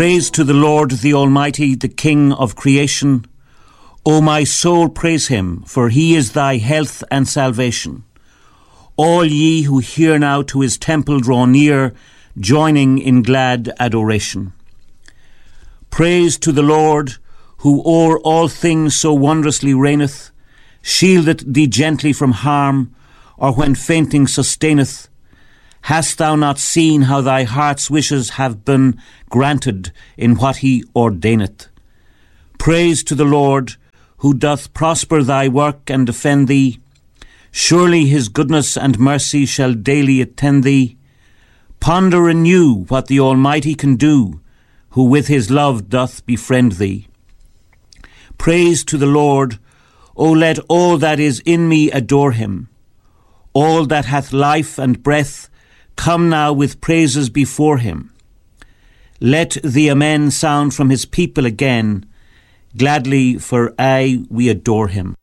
Praise to the Lord, the Almighty, the King of creation. O my soul, praise him, for he is thy health and salvation. All ye who hear now to his temple draw near, joining in glad adoration. Praise to the Lord, who o'er all things so wondrously reigneth, shieldeth thee gently from harm, or when fainting sustaineth. Hast thou not seen how thy heart's wishes have been granted in what he ordaineth? Praise to the Lord, who doth prosper thy work and defend thee. Surely his goodness and mercy shall daily attend thee. Ponder anew what the Almighty can do, who with his love doth befriend thee. Praise to the Lord. O let all that is in me adore him. All that hath life and breath, come now with praises before him. Let the Amen sound from his people again. Gladly, for aye we adore him.